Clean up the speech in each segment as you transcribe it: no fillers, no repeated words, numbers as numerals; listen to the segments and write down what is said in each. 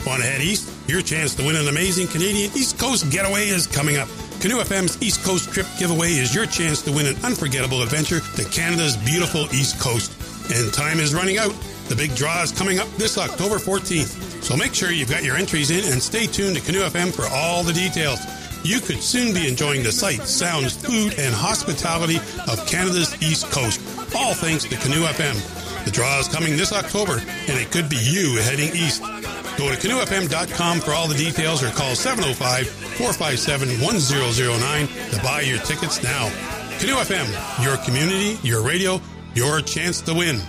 Want to head east? Your chance to win an amazing Canadian East Coast getaway is coming up. Canoe FM's East Coast Trip Giveaway is your chance to win an unforgettable adventure to Canada's beautiful East Coast. And time is running out. The big draw is coming up this October 14th. So make sure you've got your entries in and stay tuned to Canoe FM for all the details. You could soon be enjoying the sights, sounds, food, and hospitality of Canada's East Coast, all thanks to Canoe FM. The draw is coming this October, and it could be you heading east. Go to canoefm.com for all the details or call 705-457-1009 to buy your tickets now. Canoe FM, your community, your radio, your chance to win.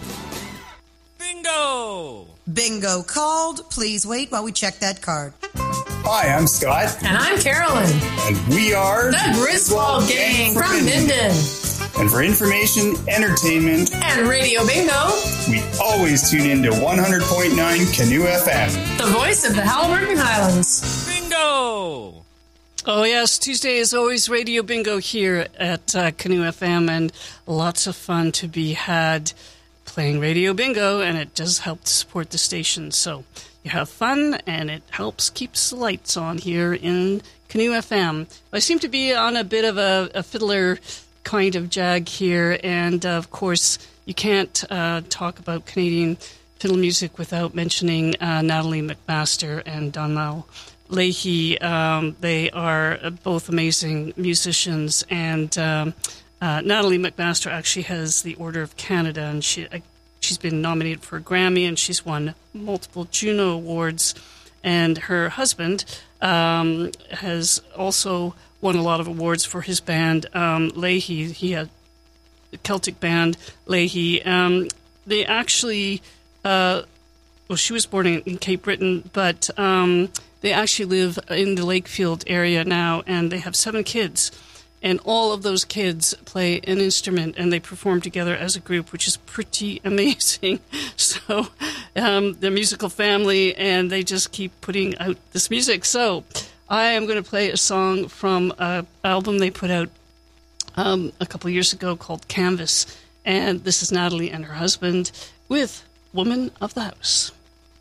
Bingo! Bingo called. Please wait while we check that card. Hi, I'm Scott. And I'm Carolyn. And we are the Griswold Gang from Minden. And for information, entertainment, and Radio Bingo, we always tune in to 100.9 Canoe FM. The voice of the Haliburton Highlands. Bingo! Oh, yes. Tuesday is always Radio Bingo here at Canoe FM, and lots of fun to be had playing Radio Bingo, and it does help to support the station. So you have fun, and it helps keeps the lights on here in Canoe FM. I seem to be on a bit of a fiddler kind of jag here, and of course you can't talk about Canadian fiddle music without mentioning Natalie McMaster and Donald Leahy. They are both amazing musicians, and Natalie McMaster actually has the Order of Canada, and she's been nominated for a Grammy, and she's won multiple Juno Awards. And her husband has also won a lot of awards for his band, Leahy. He had the Celtic band, Leahy. They actually, she was born in Cape Breton, but they actually live in the Lakefield area now, and they have 7 kids. And all of those kids play an instrument, and they perform together as a group, which is pretty amazing. So they're a musical family, and they just keep putting out this music. So I am going to play a song from an album they put out a couple of years ago called Canvas. And this is Natalie and her husband with Woman of the House.